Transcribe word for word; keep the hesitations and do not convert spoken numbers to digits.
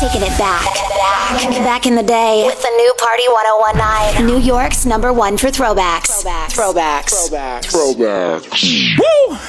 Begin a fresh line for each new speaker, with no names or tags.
Taking it back. back. Back in the day with the new Party ten nineteen. New York's number one for throwbacks. Throwbacks.
Throwbacks.
Throwbacks. Throwbacks. Woo!